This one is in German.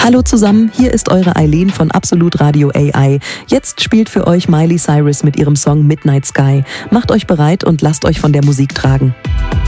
Hallo zusammen, hier ist eure Eileen von Absolut Radio AI. Jetzt spielt für euch Miley Cyrus mit ihrem Song Midnight Sky. Macht euch bereit und lasst euch von der Musik tragen.